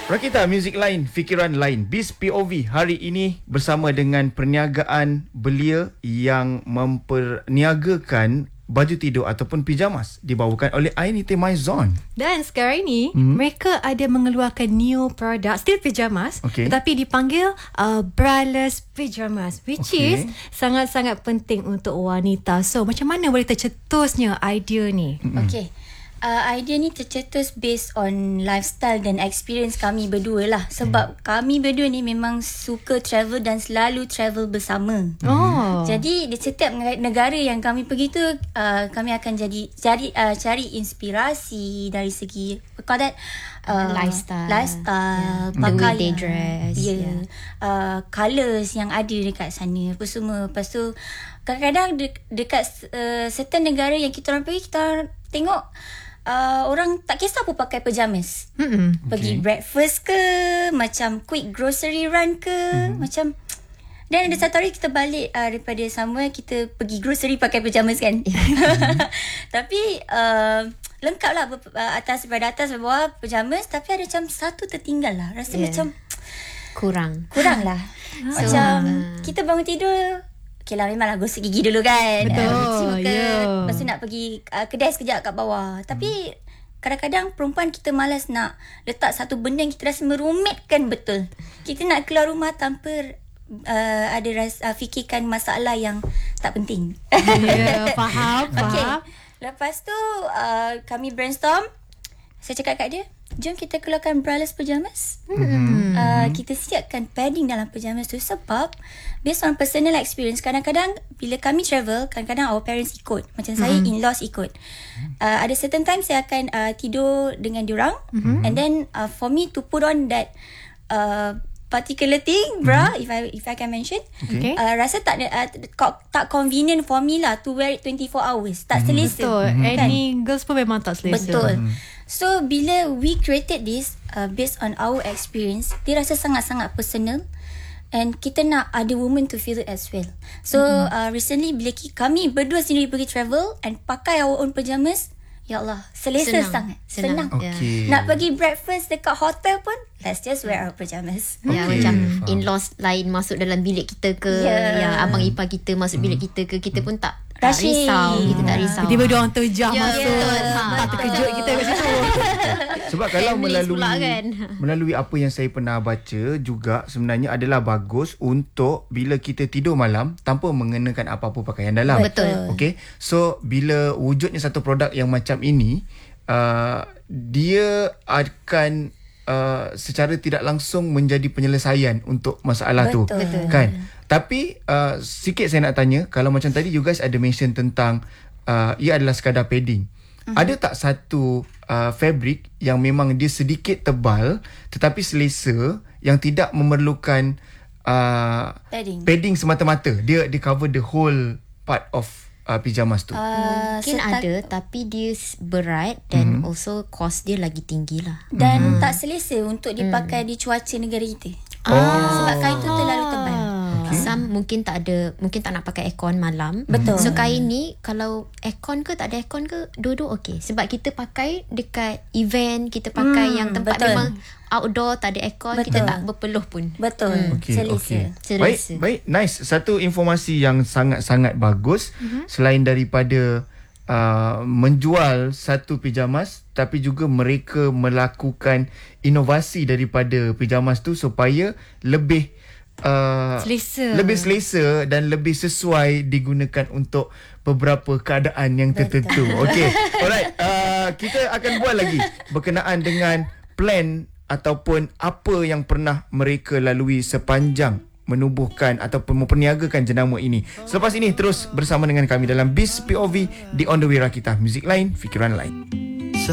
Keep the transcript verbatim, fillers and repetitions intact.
Rakita, muzik lain, fikiran lain. Biz P O V hari ini bersama dengan perniagaan belia yang memperniagakan baju tidur ataupun pijamas dibawakan oleh Ainite Maison. Dan sekarang ini Hmm. mereka ada mengeluarkan new product, still pijamas, Okay. tetapi dipanggil uh, braless pijamas, which Okay. is sangat-sangat penting untuk wanita. So macam mana boleh tercetusnya idea ni? Hmm. Okay. Uh, idea ni tercetus based on lifestyle dan experience kami berdua lah. Sebab hmm. kami berdua ni memang suka travel dan selalu travel bersama. Oh. Jadi di setiap negara yang kami pergi tu, uh, kami akan jadi cari uh, cari inspirasi dari segi call that uh, Lifestyle. lifestyle, Yeah. The way pakaian, they dress. yeah, Yeah. uh, colours yang ada dekat sana, apa semua. Lepas tu kadang-kadang de- dekat uh, certain negara yang kita orang pergi, kita orang tengok Uh, orang tak kisah pun pakai pajamas. Mm-mm. Pergi Okay. breakfast ke, macam quick grocery run ke, mm-hmm. macam. Dan ada satu hari kita balik uh, daripada somewhere, kita pergi grocery pakai pajamas kan. Tapi uh, lengkap lah, ber- uh, atas daripada atas sampai bawah pajamas. Tapi ada macam satu tertinggal lah. Rasa Yeah. macam Kurang. kurang lah. So, Macam uh, kita bangun tidur, okay lah, memanglah gosok gigi dulu kan. Betul, Uh, cuci muka, yeah. lepas tu nak pergi uh, kedai sekejap kat bawah. Tapi kadang-kadang perempuan kita malas nak letak satu benda yang kita rasa merumitkan betul. Kita nak keluar rumah tanpa uh, ada rasa, uh, fikirkan masalah yang tak penting. Ya, faham, Okay. faham. Lepas tu uh, kami brainstorm. Saya cakap kat dia, jom kita keluarkan braless pajamas. Hmm. Uh, kita siapkan padding dalam pajamas tu. Sebab based on personal experience, kadang-kadang bila kami travel, kadang-kadang our parents ikut. Macam mm-hmm. saya, in-laws ikut. Uh, ada certain time saya akan uh, tidur dengan diorang. Mm-hmm. And then uh, for me to put on that uh, particular thing, bra, mm-hmm. if I if I can mention, Okay. uh, rasa tak uh, tak convenient for me lah to wear it twenty-four hours. Tak Mm-hmm. selesa. Betul. Kan? Any girls pun memang tak selesa. Betul. So bila we created this uh, based on our experience, dia rasa sangat-sangat personal. And kita nak ada women to feel it as well. So mm-hmm. uh, recently bila ki, kami berdua sendiri pergi travel and pakai our own pajamas, ya Allah, selesa Senang. sangat. Senang. Senang. Okey. Nak pergi breakfast dekat hotel pun, let's just wear our pajamas. Ya, Okay, macam faham. in-laws lain masuk dalam bilik kita ke, Yeah. yang abang ipar kita masuk bilik kita ke, kita pun tak, tak Rushing. risau. Kita tak risau. Tiba-tiba dia orang terjah Ya, masuk. betul. Tak Ha, terkejut betul. kita kat situ. Sebab kalau Families melalui pula kan. melalui apa yang saya pernah baca juga, sebenarnya adalah bagus untuk bila kita tidur malam tanpa mengenakan apa-apa pakaian dalam. Betul. Okey. So bila wujudnya satu produk yang macam ini, uh, dia akan uh, secara tidak langsung menjadi penyelesaian untuk masalah tu. Betul. Betul. Kan? Tapi uh, sikit saya nak tanya, kalau macam tadi you guys ada mention tentang uh, ia adalah sekadar padding. Uh-huh. Ada tak satu uh, fabric yang memang dia sedikit tebal tetapi selesa, yang tidak memerlukan uh, Padding. padding semata-mata? Dia dia cover the whole part of uh, pijamas tu. Uh, Mungkin setak- ada, tapi dia berat dan mm-hmm. also cost dia lagi tinggi lah. Dan tak selesa untuk dipakai di cuaca negara kita. Oh. Sebab kain tu terlalu tebal. Okay. Some mungkin tak ada, mungkin tak nak pakai aircon malam. Betul. So kain ni kalau aircon ke tak ada aircon ke, dua-dua okey. Sebab kita pakai dekat event, kita pakai Hmm, yang tempat betul. memang outdoor, tak ada aircon, Betul. kita tak berpeluh pun. Betul. Okey, Selesa. okey. Selesa. Baik, baik, nice. Satu informasi yang sangat-sangat bagus. Mm-hmm. Selain daripada uh, menjual satu pijamas, tapi juga mereka melakukan inovasi daripada pijamas tu supaya lebih uh, Selesa. lebih selesa dan lebih sesuai digunakan untuk beberapa keadaan yang tertentu. Okey. Alright, uh, kita akan buat lagi berkenaan dengan plan ataupun apa yang pernah mereka lalui sepanjang menubuhkan ataupun memperniagakan jenama ini. Selepas ini terus bersama dengan kami dalam Biz P O V di On The Way Rakita. Muzik lain, fikiran lain.